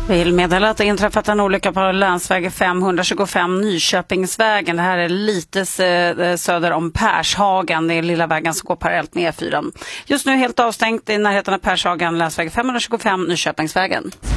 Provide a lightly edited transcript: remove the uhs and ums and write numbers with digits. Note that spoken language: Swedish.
Vill meddela att det inträffat en olycka på länsväg 525 Nyköpingsvägen. Det här är lite söder om Pershagen. Det är lilla vägen som går parallellt med E4. Just nu helt avstängt i närheten av Pershagen, länsväg 525 Nyköpingsvägen.